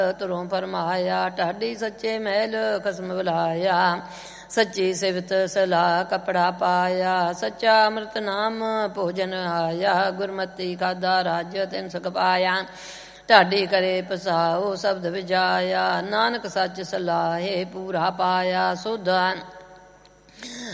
ਤੁਰੋਂ ਫਰਮਾਇਆ। ਢਾਡੀ ਸੱਚੇ ਮਹਿਲ ਖਸਮ ਬੁਲਾਇਆ। ਸੱਚੀ ਸਿਵਤ ਸਲਾਹ ਕਪੜਾ ਪਾਇਆ। ਸੱਚਾ ਅੰਮ੍ਰਿਤ ਨਾਮ ਭੋਜਨ ਆਇਆ। ਗੁਰਮਤੀ ਖਾਦਾ ਰਾਜ ਤਿਨ ਸੁਖ ਪਾਇਆ। ਢਾਡੀ ਕਰੇ ਪਸਾਓ ਸ਼ਬਦ ਵਿਜਾਇਆ। ਨਾਨਕ ਸੱਚ ਸਲਾਹੇ ਪੂਰਾ ਪਾਇਆ। ਸੁਧ